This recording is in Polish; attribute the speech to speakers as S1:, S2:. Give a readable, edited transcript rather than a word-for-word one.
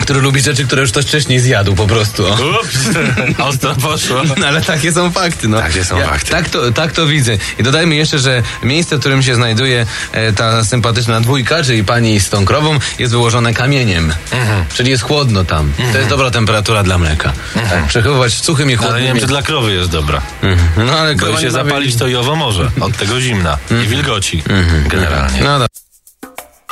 S1: który lubi rzeczy, które już ktoś wcześniej zjadł po prostu.
S2: Ups, ostro poszło.
S1: No, ale takie są fakty. No.
S2: Takie są fakty.
S1: Tak to widzę. I dodajmy jeszcze, że miejsce, w którym się znajduje ta sympatyczna dwójka, czyli pani z tą krową, jest wyłożone kamieniem. Czyli jest chłodno tam. To jest dobra temperatura dla mleka. Tak, przechowywać w suchym i chłodnym.
S2: Ale nie wiem, czy dla krowy jest dobra.
S1: No, ale
S2: Bo
S1: krowa
S2: się
S1: nie ma
S2: zapalić to i owo może. Od tego zimna. I wilgoci. Generalnie.
S1: No,